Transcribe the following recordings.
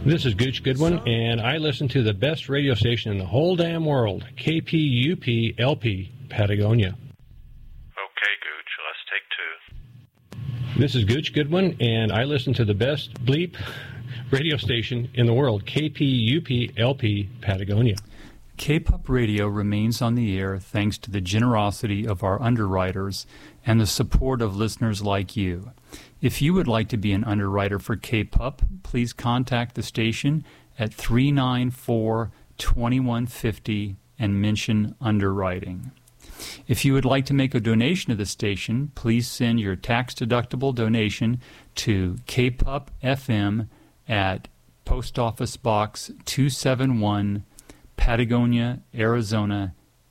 This is Gooch Goodwin, and I listen to the best radio station in the whole damn world, KPUP-LP, Patagonia. Okay, Gooch, let's take two. This is Gooch Goodwin, and I listen to the best bleep radio station in the world, KPUP-LP, Patagonia. KPUP Radio remains on the air thanks to the generosity of our underwriters and the support of listeners like you. If you would like to be an underwriter for KPUP, please contact the station at 394-2150 and mention underwriting. If you would like to make a donation to the station, please send your tax-deductible donation to KPUP FM at Post Office Box 271, Patagonia, Arizona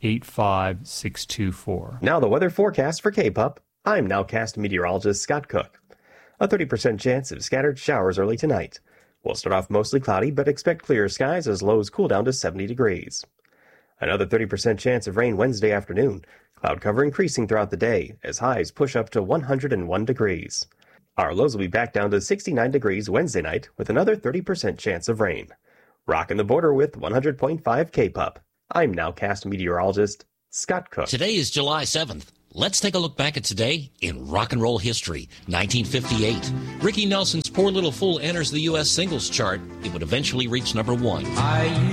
85624. Now the weather forecast for KPUP. I'm Nowcast meteorologist Scott Cook. A 30% chance of scattered showers early tonight. We'll start off mostly cloudy, but expect clear skies as lows cool down to 70 degrees. Another 30% chance of rain Wednesday afternoon. Cloud cover increasing throughout the day as highs push up to 101 degrees. Our lows will be back down to 69 degrees Wednesday night with another 30% chance of rain. Rocking the border with 100.5 KPUP. I'm Nowcast meteorologist Scott Cook. Today is July 7th. Let's take a look back at today in rock and roll history. 1958. Ricky Nelson's Poor Little Fool enters the U.S. singles chart. It would eventually reach number 1.